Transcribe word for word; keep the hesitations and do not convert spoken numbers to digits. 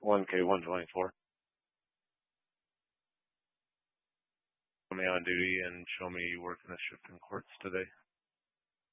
one K one twenty-four. Show me on duty and show me working the shift in courts today.